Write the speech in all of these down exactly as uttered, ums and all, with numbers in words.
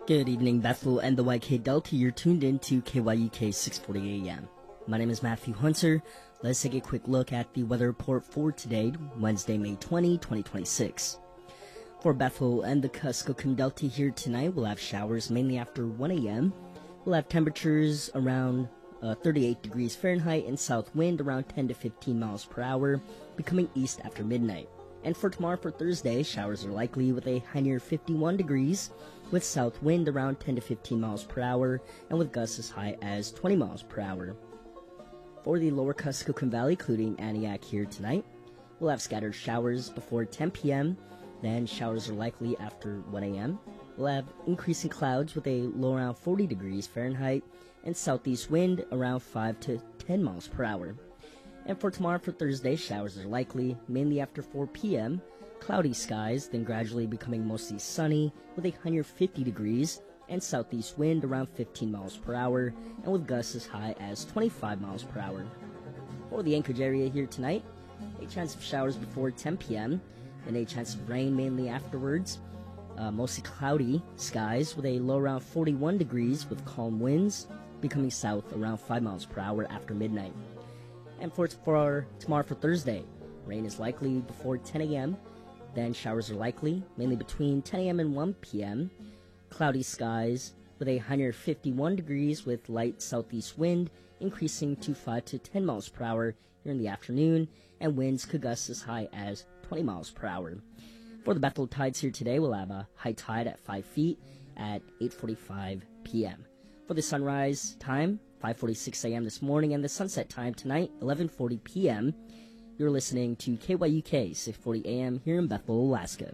Good evening, Bethel and the Y K Delta. You're tuned in to K Y U K six forty A M. My name is Matthew Hunter. Let's take a quick look at the weather report for today, Wednesday, May twentieth, twenty twenty-six. For Bethel and the Kuskokwim Delta here tonight, we'll have showers mainly after one A M. We'll have temperatures around uh, thirty-eight degrees Fahrenheit and south wind around ten to fifteen miles per hour, becoming east after midnight. And for tomorrow, for Thursday, showers are likely with a high near fifty-one degrees, with south wind around ten to fifteen miles per hour, and with gusts as high as twenty miles per hour. For the lower Kuskokwim Valley, including Aniak here tonight, we'll have scattered showers before ten P M, then showers are likely after one A M. We'll have increasing clouds with a low around forty degrees Fahrenheit, and southeast wind around five to ten miles per hour. And for tomorrow, for Thursday, showers are likely, mainly after four P M, cloudy skies, then gradually becoming mostly sunny, with a high near fifty degrees, and southeast wind around fifteen miles per hour, and with gusts as high as twenty-five miles per hour. For the Anchorage area here tonight, a chance of showers before ten P M, then a chance of rain mainly afterwards, uh, mostly cloudy skies, with a low around forty-one degrees, with calm winds, becoming south around five miles per hour after midnight. And for, for tomorrow, for Thursday, rain is likely before ten A M, then showers are likely, mainly between ten A M and one P M, cloudy skies with a high near fifty-one degrees with light southeast wind increasing to five to ten miles per hour here in the afternoon, and winds could gust as high as twenty miles per hour. For the Bethel tides here today, we'll have a high tide at five feet at eight forty-five P M For the sunrise time, five forty-six A M this morning, and the sunset time tonight, eleven forty P M You're listening to K Y U K six forty A M here in Bethel, Alaska.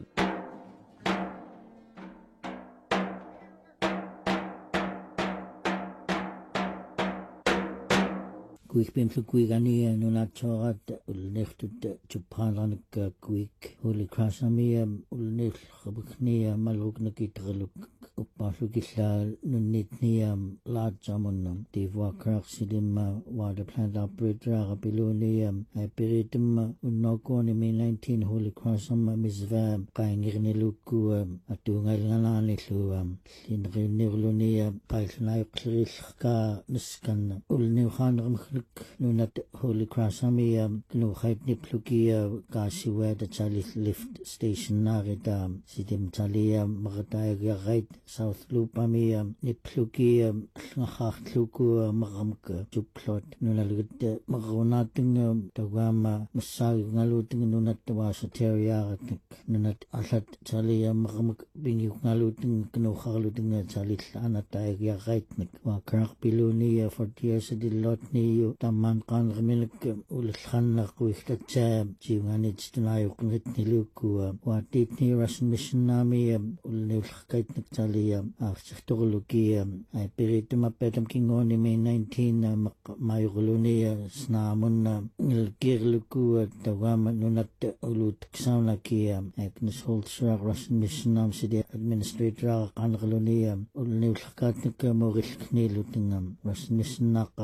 Quick been for quick ani no na chorat ul next to Japan quick holy cross ami ul next khabkhni maluk nakitrluk upasukisla nunitni la jamon tivwa krak sidim water plant operator apiloni apiritum unokoni me nineteen holy cross am misva qaingirniluku atungal nganani lu linrinirluni paisnai khriska niskan ul new khan nunat holy cross ami no khait ni pluki kasiwa the chalit lift station narita sidim chalia magata ya right south loop ami ni pluki ngakh tluku magamka juplot nunalut magonating tawama masag ngaluting nunat wasateria nunat alat chalia magamk bingi ngaluting kno khaluting chalit anata ya right nik wa krak piluni forty years di lot ni taman kan gmilik ul khanna kuikhta jiwani chtunayo knit niluku watit ni rasmission nami ul nilkhait niktalia architogluki ay peritum apetam kingoni me nineteen mayuguluni snamun ngilkirluku tawama nunat ulut ksauna ki eknis holdsra rasmission nam sidi administrator kan gluni ul nilkhat nik mogil knilutingam rasmission